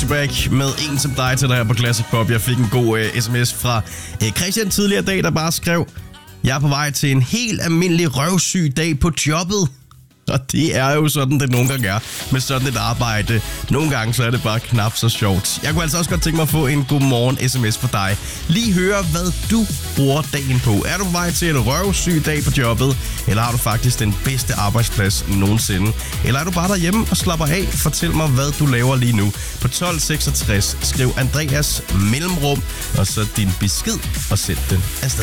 Nickelback med En som dig til dig her på Classic Pop. Jeg fik en god sms fra Christian tidligere dag, der bare skrev: jeg er på vej til en helt almindelig røvsyg dag på jobbet. Og det er jo sådan, det nogle gange er med sådan et arbejde. Nogle gange så er det bare knap så sjovt. Jeg kunne altså også godt tænke mig at få en godmorgen sms for dig. Lige høre, hvad du bruger dagen på. Er du på vej til en røvsyg dag på jobbet? Eller har du faktisk den bedste arbejdsplads nogensinde? Eller er du bare derhjemme og slapper af? Fortæl mig, hvad du laver lige nu. På 1266 skriv Andreas mellemrum og så din besked og sæt den afsted.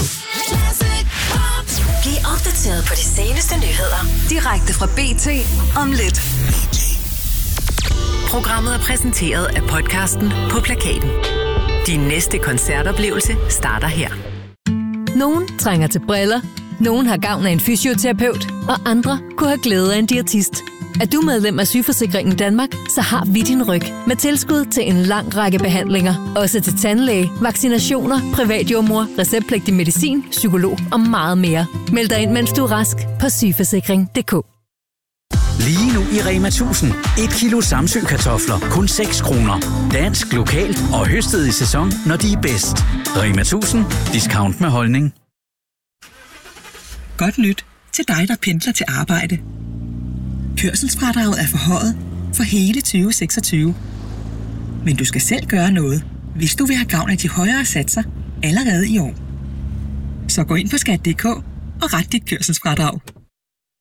Bliv opdateret på de seneste nyheder direkte fra BT om lidt. Programmet er præsenteret af podcasten På Plakaten. Din næste koncertoplevelse starter her. Nogen trænger til briller, nogen har gavn af en fysioterapeut, og andre kunne have glæde af en diætist. Er du medlem af Sygeforsikringen Danmark, så har vi din ryg med tilskud til en lang række behandlinger. Også til tandlæge, vaccinationer, privatjordmor, receptpligtig medicin, psykolog og meget mere. Meld dig ind, mens du er rask på sygeforsikring.dk. Lige nu i Rema 1000. 1 kilo Samsø-kartofler kun 6 kroner. Dansk, lokalt og høstet i sæson, når de er bedst. Rema 1000. Discount med holdning. Godt nyt til dig, der pendler til arbejde. Kørselsfradraget er forhøjet for hele 2026. Men du skal selv gøre noget, hvis du vil have gavn af de højere satser allerede i år. Så gå ind på skat.dk og ret dit kørselsfradrag.